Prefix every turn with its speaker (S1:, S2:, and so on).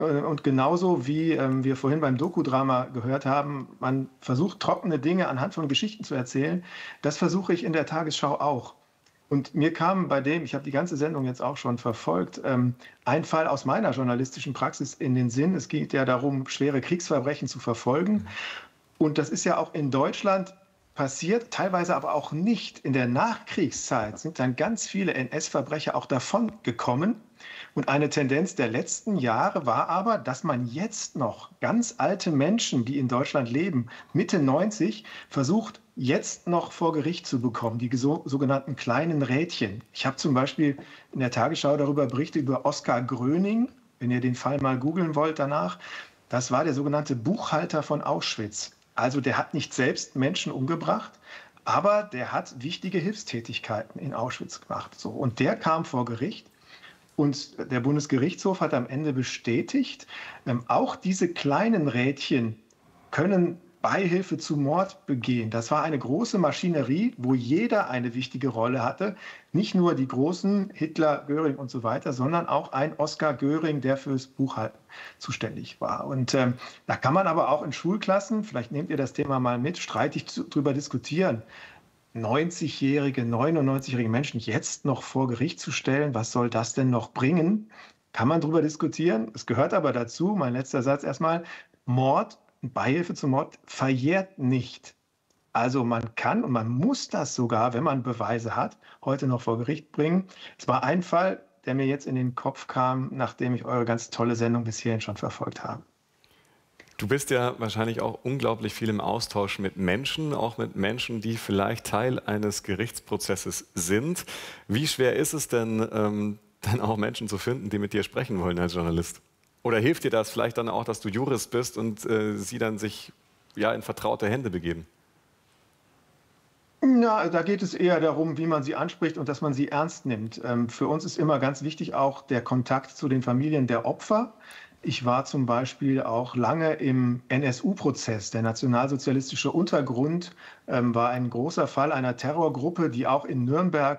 S1: Und genauso wie wir vorhin beim Dokudrama gehört haben, man versucht, trockene Dinge anhand von Geschichten zu erzählen. Das versuche ich in der Tagesschau auch. Und mir kam bei dem, ich habe die ganze Sendung jetzt auch schon verfolgt, ein Fall aus meiner journalistischen Praxis in den Sinn. Es geht ja darum, schwere Kriegsverbrechen zu verfolgen. Und das ist ja auch in Deutschland passiert, teilweise aber auch nicht. In der Nachkriegszeit sind dann ganz viele NS-Verbrecher auch davon gekommen. Und eine Tendenz der letzten Jahre war aber, dass man jetzt noch ganz alte Menschen, die in Deutschland leben, Mitte 90, versucht, jetzt noch vor Gericht zu bekommen, die sogenannten kleinen Rädchen. Ich habe zum Beispiel in der Tagesschau darüber berichtet, über Oskar Gröning, wenn ihr den Fall mal googeln wollt danach. Das war der sogenannte Buchhalter von Auschwitz. Also der hat nicht selbst Menschen umgebracht, aber der hat wichtige Hilfstätigkeiten in Auschwitz gemacht. So. Und der kam vor Gericht. Und der Bundesgerichtshof hat am Ende bestätigt, auch diese kleinen Rädchen können Beihilfe zu Mord begehen. Das war eine große Maschinerie, wo jeder eine wichtige Rolle hatte. Nicht nur die großen, Hitler, Göring und so weiter, sondern auch ein Oskar Göring, der fürs Buchhalten zuständig war. Und da kann man aber auch in Schulklassen, vielleicht nehmt ihr das Thema mal mit, streitig drüber diskutieren. 90-jährige, 99-jährige Menschen jetzt noch vor Gericht zu stellen, was soll das denn noch bringen? Kann man drüber diskutieren. Es gehört aber dazu, mein letzter Satz erstmal, Mord, Beihilfe zum Mord verjährt nicht. Also man kann und man muss das sogar, wenn man Beweise hat, heute noch vor Gericht bringen. Es war ein Fall, der mir jetzt in den Kopf kam, nachdem ich eure ganz tolle Sendung bis hierhin schon verfolgt habe.
S2: Du bist ja wahrscheinlich auch unglaublich viel im Austausch mit Menschen, auch mit Menschen, die vielleicht Teil eines Gerichtsprozesses sind. Wie schwer ist es denn, dann auch Menschen zu finden, die mit dir sprechen wollen als Journalist? Oder hilft dir das vielleicht dann auch, dass du Jurist bist und sie dann sich ja in vertraute Hände begeben?
S1: Ja, da geht es eher darum, wie man sie anspricht und dass man sie ernst nimmt. Für uns ist immer ganz wichtig auch der Kontakt zu den Familien der Opfer. Ich war zum Beispiel auch lange im NSU-Prozess. Der nationalsozialistische Untergrund war ein großer Fall einer Terrorgruppe, die auch in Nürnberg